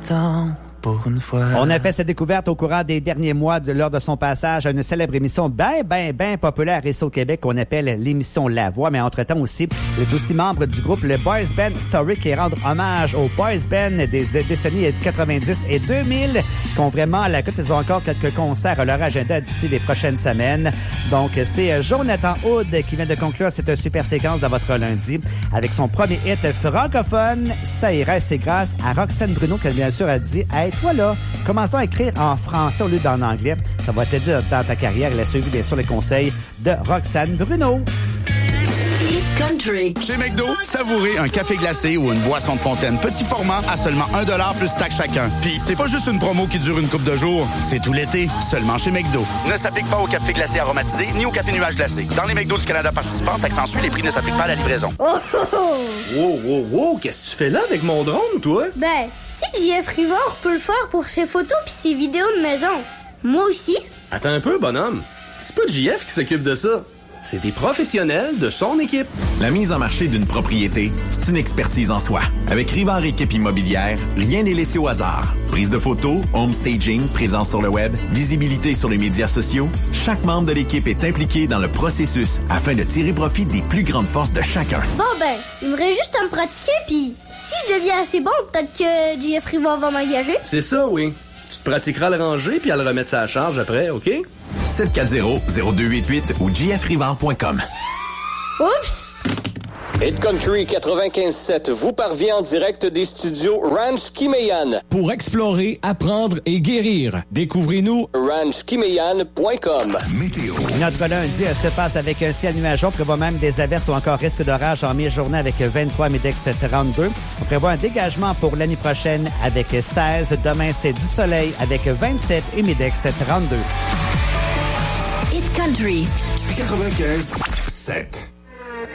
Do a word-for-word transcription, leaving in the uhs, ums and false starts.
temps. Pour une fois. On a fait cette découverte au courant des derniers mois de, lors de son passage à une célèbre émission bien, bien, bien populaire ici au Québec qu'on appelle l'émission La Voix. Mais entre-temps aussi, il est aussi membre du groupe le Boys Band Story qui rend hommage aux Boys Band des, des décennies quatre-vingt-dix et deux mille qui ont vraiment à la cote. Ils ont encore quelques concerts à leur agenda d'ici les prochaines semaines. Donc, c'est Jonathan Hood qui vient de conclure cette super séquence de votre lundi avec son premier hit francophone. Ça irait, c'est grâce à Roxane Bruno qui, bien sûr, a dit « Hey, toi là, commence donc à écrire en français au lieu d'en anglais. Ça va t'aider dans ta carrière. » Elle a suivi bien sûr les conseils de Roxane Bruno. Country. Chez McDo, savourez un café glacé ou une boisson de fontaine petit format à seulement un dollar plus taxe chacun. Puis c'est pas juste une promo qui dure une couple de jours, c'est tout l'été, seulement chez McDo. Ne s'applique pas au café glacé aromatisé ni au café nuage glacé. Dans les McDo du Canada participants, taxe en suit, les prix ne s'appliquent pas à la livraison. Oh, oh, oh. Wow, wow, wow, qu'est-ce que tu fais là avec mon drone, toi? Ben, si J F Rivard peut le faire pour ses photos pis ses vidéos de maison, moi aussi. Attends un peu, bonhomme. C'est pas J F qui s'occupe de ça. C'est des professionnels de son équipe. La mise en marché d'une propriété, c'est une expertise en soi. Avec Rivard Équipe Immobilière, rien n'est laissé au hasard. Prise de photos, home staging, présence sur le web, visibilité sur les médias sociaux, chaque membre de l'équipe est impliqué dans le processus afin de tirer profit des plus grandes forces de chacun. Bon ben, il me reste juste à me pratiquer, puis si je deviens assez bon, peut-être que J F Rivard va m'engager. C'est ça, oui. Tu te pratiqueras à le ranger puis à le remettre sa charge après, OK? sept quatre zéro zéro deux huit huit ou j f rivard point com. Oups! Hit Country quatre-vingt-quinze sept vous parvient en direct des studios Ranch Kimeyan. Pour explorer, apprendre et guérir, découvrez-nous ranch kimeyan point com. Météo. Notre lundi se passe avec un ciel nuageux. On prévoit même des averses ou encore risque d'orage en mi-journée avec vingt-trois, Midex trente-deux. On prévoit un dégagement pour l'année prochaine avec seize. Demain, c'est du soleil avec vingt-sept et Midex trente-deux. Hit Country quatre-vingt-quinze sept.